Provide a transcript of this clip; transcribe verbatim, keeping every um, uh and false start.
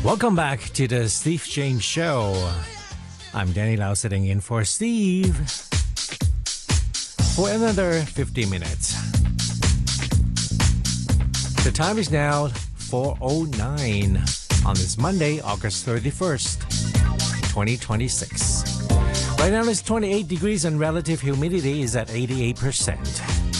Welcome back to the Steve James Show. I'm Danny Lau sitting in for Steve for another fifty minutes. The time is now four oh nine on this Monday, August thirty-first, twenty twenty-six. Right now it's twenty-eight degrees and relative humidity is at eighty-eight percent.